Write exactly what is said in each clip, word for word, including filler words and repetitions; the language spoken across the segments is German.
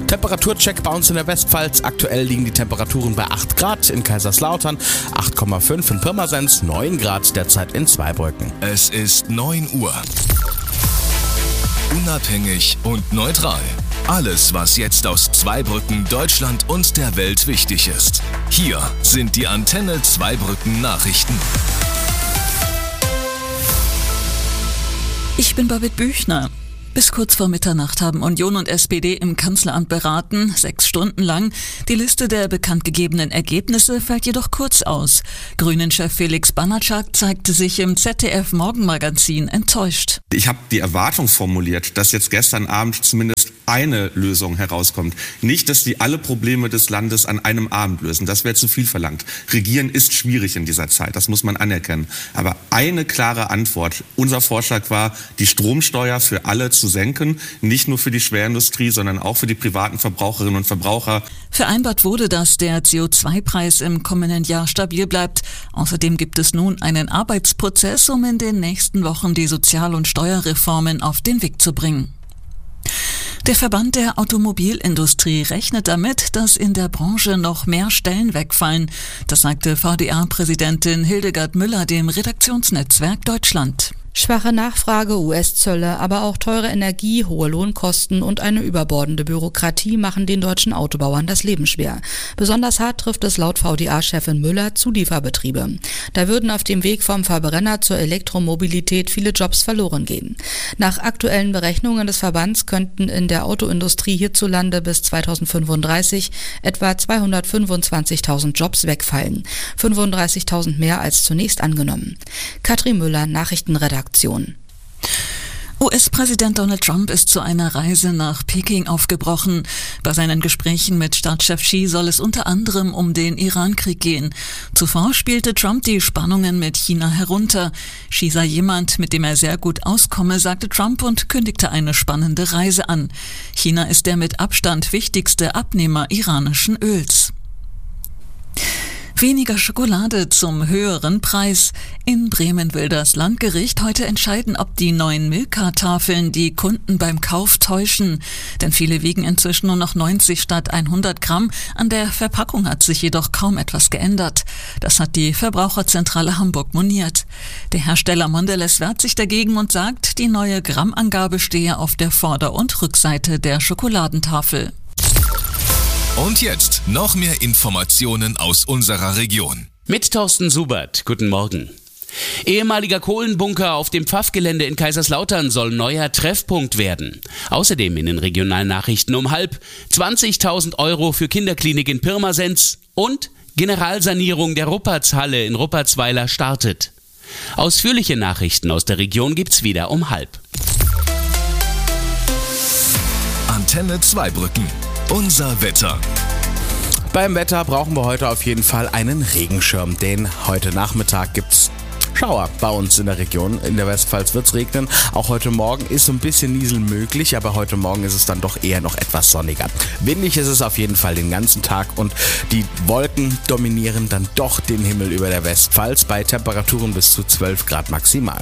Temperaturcheck bei uns in der Westpfalz. Aktuell liegen die Temperaturen bei acht Grad in Kaiserslautern, acht Komma fünf in Pirmasens, neun Grad derzeit in Zweibrücken. Es ist neun Uhr. Unabhängig und neutral. Alles, was jetzt aus Zweibrücken, Deutschland und der Welt wichtig ist. Hier sind die Antenne Zweibrücken Nachrichten. Ich bin Babette Büchner. Bis kurz vor Mitternacht haben Union und S P D im Kanzleramt beraten, sechs Stunden lang. Die Liste der bekanntgegebenen Ergebnisse fällt jedoch kurz aus. Grünen-Chef Felix Banatschak zeigte sich im Z D F-Morgenmagazin enttäuscht. Ich habe die Erwartung formuliert, dass jetzt gestern Abend zumindest eine Lösung herauskommt. Nicht, dass die alle Probleme des Landes an einem Abend lösen. Das wäre zu viel verlangt. Regieren ist schwierig in dieser Zeit, das muss man anerkennen. Aber eine klare Antwort. Unser Vorschlag war, die Stromsteuer für alle zu senken. Nicht nur für die Schwerindustrie, sondern auch für die privaten Verbraucherinnen und Verbraucher. Vereinbart wurde, dass der C O zwei Preis im kommenden Jahr stabil bleibt. Außerdem gibt es nun einen Arbeitsprozess, um in den nächsten Wochen die Sozial- und Steuerreformen auf den Weg zu bringen. Der Verband der Automobilindustrie rechnet damit, dass in der Branche noch mehr Stellen wegfallen. Das sagte V D A-Präsidentin Hildegard Müller dem Redaktionsnetzwerk Deutschland. Schwache Nachfrage, U S-Zölle, aber auch teure Energie, hohe Lohnkosten und eine überbordende Bürokratie machen den deutschen Autobauern das Leben schwer. Besonders hart trifft es laut V D A-Chefin Müller Zulieferbetriebe. Da würden auf dem Weg vom Verbrenner zur Elektromobilität viele Jobs verloren gehen. Nach aktuellen Berechnungen des Verbands könnten in der Autoindustrie hierzulande bis zweitausendfünfunddreißig etwa zweihundertfünfundzwanzigtausend Jobs wegfallen. fünfunddreißigtausend mehr als zunächst angenommen. Katrin Müller, Nachrichtenredaktion. U S-Präsident Donald Trump ist zu einer Reise nach Peking aufgebrochen. Bei seinen Gesprächen mit Staatschef Xi soll es unter anderem um den Iran-Krieg gehen. Zuvor spielte Trump die Spannungen mit China herunter. Xi sei jemand, mit dem er sehr gut auskomme, sagte Trump und kündigte eine spannende Reise an. China ist der mit Abstand wichtigste Abnehmer iranischen Öls. Weniger Schokolade zum höheren Preis. In Bremen will das Landgericht heute entscheiden, ob die neuen Milka-Tafeln die Kunden beim Kauf täuschen. Denn viele wiegen inzwischen nur noch neunzig statt hundert Gramm. An der Verpackung hat sich jedoch kaum etwas geändert. Das hat die Verbraucherzentrale Hamburg moniert. Der Hersteller Mondelez wehrt sich dagegen und sagt, die neue Grammangabe stehe auf der Vorder- und Rückseite der Schokoladentafel. Und jetzt noch mehr Informationen aus unserer Region. Mit Thorsten Subert, guten Morgen. Ehemaliger Kohlenbunker auf dem Pfaffgelände in Kaiserslautern soll neuer Treffpunkt werden. Außerdem in den regionalen Nachrichten um halb zwanzigtausend Euro für Kinderklinik in Pirmasens und Generalsanierung der Ruppertshalle in Ruppertsweiler startet. Ausführliche Nachrichten aus der Region gibt's wieder um halb. Antenne Zweibrücken. Unser Wetter. Beim Wetter brauchen wir heute auf jeden Fall einen Regenschirm, denn heute Nachmittag gibt's Schauer bei uns in der Region. In der Westpfalz wird's regnen. Auch heute Morgen ist so ein bisschen Nieseln möglich, aber heute Morgen ist es dann doch eher noch etwas sonniger. Windig ist es auf jeden Fall den ganzen Tag und die Wolken dominieren dann doch den Himmel über der Westpfalz bei Temperaturen bis zu zwölf Grad maximal.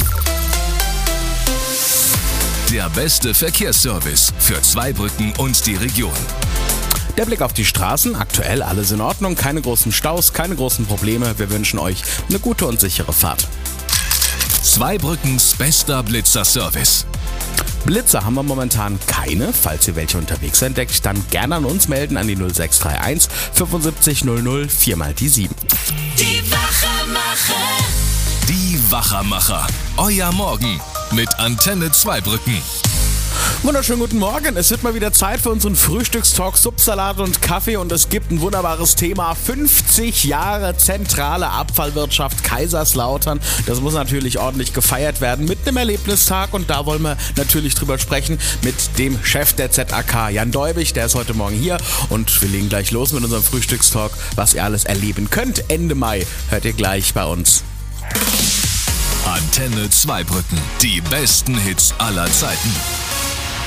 Der beste Verkehrsservice für Zweibrücken und die Region. Der Blick auf die Straßen, aktuell alles in Ordnung, keine großen Staus, keine großen Probleme. Wir wünschen euch eine gute und sichere Fahrt. Zweibrückens bester Blitzer-Service. Blitzer haben wir momentan keine. Falls ihr welche unterwegs entdeckt, dann gerne an uns melden an die null sechs drei eins fünfundsiebzig null null vier mal die sieben. Die Wachermacher. Die Wachermacher. Euer Morgen mit Antenne Zweibrücken. Wunderschönen guten Morgen. Es wird mal wieder Zeit für unseren Frühstückstalk, Subsalat und Kaffee und es gibt ein wunderbares Thema. fünfzig Jahre zentrale Abfallwirtschaft Kaiserslautern. Das muss natürlich ordentlich gefeiert werden mit einem Erlebnistag und da wollen wir natürlich drüber sprechen mit dem Chef der Z A K, Jan Deubig. Der ist heute Morgen hier und wir legen gleich los mit unserem Frühstückstalk. Was ihr alles erleben könnt Ende Mai, hört ihr gleich bei uns. Antenne Zweibrücken. Die besten Hits aller Zeiten.